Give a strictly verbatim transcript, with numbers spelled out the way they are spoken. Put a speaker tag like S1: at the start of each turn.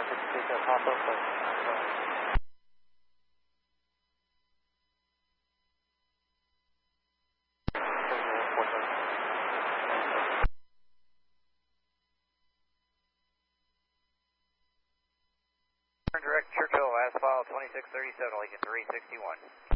S1: could you take that pop up? But, uh,
S2: Direct Churchill, asphalt twenty-six thirty-seven, Lincoln three sixty-one.